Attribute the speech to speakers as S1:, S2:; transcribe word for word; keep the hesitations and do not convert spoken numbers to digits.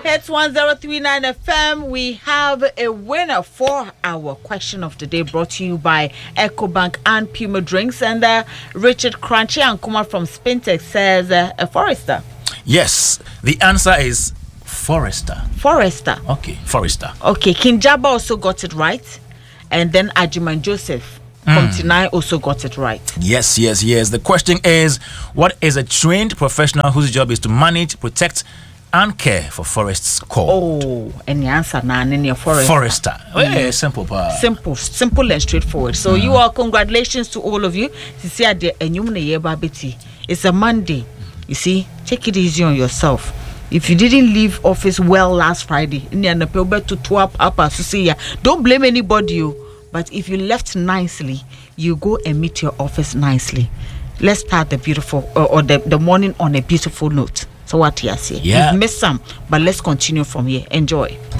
S1: It's one oh three point nine F M. We have a winner for our question of the day, brought to you by EcoBank and Puma Drinks. And uh, Richard Crunchy and Kuma from Spintex says uh, a Forester.
S2: Yes, the answer is Forester.
S1: Forester.
S2: Okay, Forester.
S1: Okay, Kinjaba also got it right. And then Ajiman Joseph from
S2: Mm.
S1: Tinai also got it right.
S2: Yes, yes, yes. The question is, what is a trained professional whose job is to manage, protect, and care for forests called?
S1: Oh, and the answer now in your forest.
S2: Forester. Mm. Simple, pa.
S1: Simple, simple and straightforward. So mm. you all, congratulations to all of you. It's a Monday. You see, take it easy on yourself. If you didn't leave office well last Friday, don't blame anybody. But if you left nicely, you go and meet your office nicely. Let's start the beautiful uh, or the, the morning on a beautiful note. So what you say?
S2: Yeah.
S1: You've missed some, but let's continue from here. Enjoy.